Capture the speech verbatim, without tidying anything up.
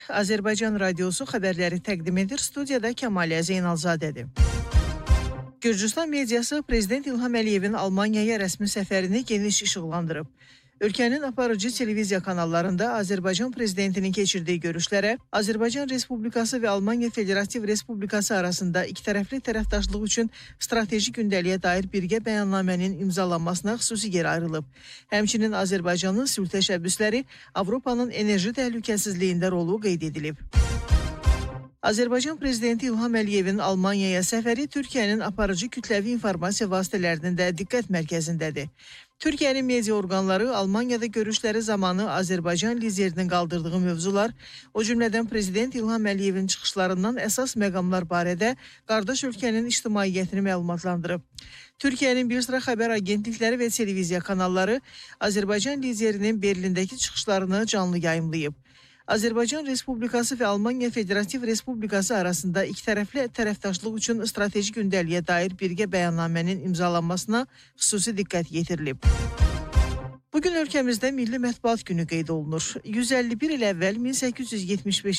Azərbaycan Radiosu xəbərləri təqdim edir. Studiyada Kəmalə Zeynalzadədir. Gürcüstan mediası Prezident İlham Əliyevin Almaniyaya rəsmi səfərini geniş işıqlandırıb. Ölkənin aparıcı televiziya kanallarında Azərbaycan Prezidentinin keçirdiyi görüşlərə Azərbaycan Respublikası və Almaniya Federativ Respublikası arasında ikitərəfli tərəfdaşlıq üçün strateji gündəliyə dair birgə bəyannamənin imzalanmasına xüsusi yer ayrılıb. Həmçinin Azərbaycanın sülh təşəbbüsləri Avropanın enerji təhlükəsizliyində rolu qeyd edilib. Azərbaycan Prezidenti İlham Əliyevin Almaniyaya səfəri Türkiyənin aparıcı kütləvi informasiya vasitələrinin də diqqət mərkəzindədir. Türkiyənin media orqanları Almaniyada görüşləri zamanı Azərbaycan liderinin qaldırdığı mövzular, o cümlədən Prezident İlham Əliyevin çıxışlarından əsas məqamlar barədə qardaş ölkənin ictimaiyyətini məlumatlandırıb. Türkiyənin bir sıra xəbər agentlikləri və televiziya kanalları Azərbaycan liderinin Berlindəki çıxışlarını canlı yayımlayıb. Azərbaycan Respublikası və Almaniya Federativ Respublikası arasında ikitərəfli tərəfdaşlıq üçün strateji gündəliyə dair birgə bəyannamənin imzalanmasına xüsusi diqqət yetirilib. Bugün ölkəmizdə Milli Mətbuat Günü qeyd olunur. yüz əlli bir il əvvəl min səkkiz yüz yetmiş beşinci